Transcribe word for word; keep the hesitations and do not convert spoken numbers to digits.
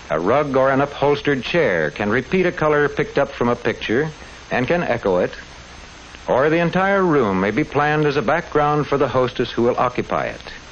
A rug or an upholstered chair can repeat a color picked up from a picture and can echo it, or the entire room may be planned as a background for the hostess who will occupy it.